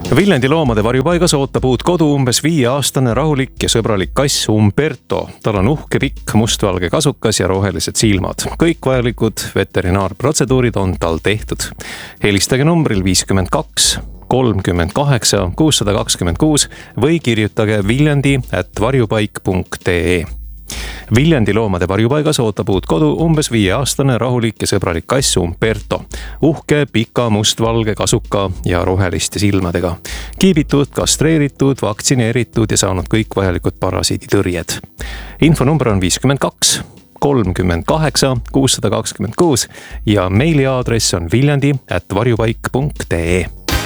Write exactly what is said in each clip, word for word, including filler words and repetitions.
Viljandi loomade varjupaigas ootab uut kodu umbes viieaastane rahulik ja sõbralik kass Umberto. Tal on uhke pikk mustvalge kasukas ja rohelised silmad. Kõik vajalikud veterinaarprotseduurid on tal tehtud. Helistage numbril viiskümmend kaks kolmkümmend kaheksa kuussada kakskümmend kuus või kirjutage viljandi at varjupaik punkt ee. Viljandi loomade varjupaigas ootab uut kodu umbes viieaastane rahulik ja sõbralik kass Umberto. Uhke, pika, mustvalge kasuka ja roheliste silmadega. Kiibitud, kastreeritud, vaktsineeritud ja saanud kõik vajalikud parasiiditõrjed. Infonumber on viiskümmend kaks kolmkümmend kaheksa kuussada kakskümmend kuus ja meiliaadress on viljandi at varjupaik punkt ee.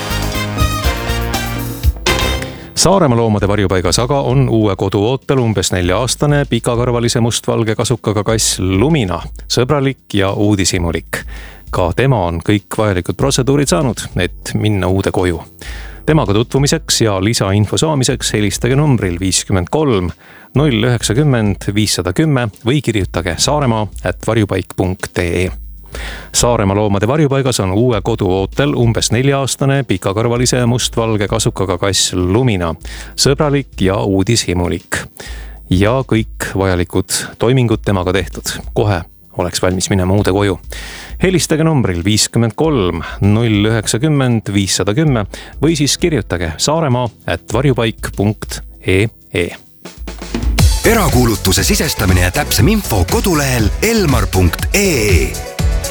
Saaremaa loomade varjupaigas aga on uue kodu ootel umbes nelja-aastane pikakarvalise mustvalge kasukaga kass Lumina, sõbralik ja uudishimulik. Ka tema on kõik vajalikud protseduurid saanud, et minna uude koju. Temaga tutvumiseks ja lisainfo saamiseks helistage numbril viiskümmend kolm null üheksakümmend viissada kümme või kirjutage Saaremaa at varjupaik punkt ee. Saaremaa loomade varjupaigas on uue kodu ootel umbes nelja-aastane pikakarvalise mustvalge kasukaga kass Lumina, sõbralik ja uudishimulik. Ja kõik vajalikud toimingud temaga tehtud. Kohe oleks valmis minema uude koju. Helistage numbril viiskümmend kolm null üheksakümmend viissada kümme või siis kirjutage Saaremaa at varjupaik punkt ee. Erakuulutuse sisestamine ja täpsem info kodulehel elmar punkt ee.